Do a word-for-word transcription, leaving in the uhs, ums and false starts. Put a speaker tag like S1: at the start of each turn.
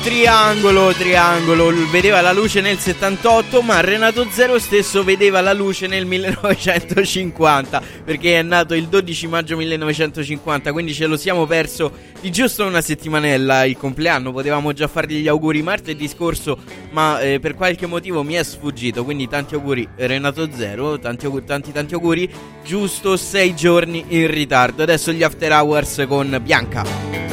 S1: Triangolo, triangolo, vedeva la luce nel settantotto, ma Renato Zero stesso vedeva la luce nel millenovecentocinquanta, perché è nato il dodici maggio millenovecentocinquanta, quindi ce lo siamo perso di giusto una settimanella il compleanno. Potevamo già fargli gli auguri martedì scorso, ma eh, per qualche motivo mi è sfuggito, quindi tanti auguri Renato Zero, tanti auguri, tanti tanti auguri, giusto sei giorni in ritardo. Adesso gli After Hours con Bianca.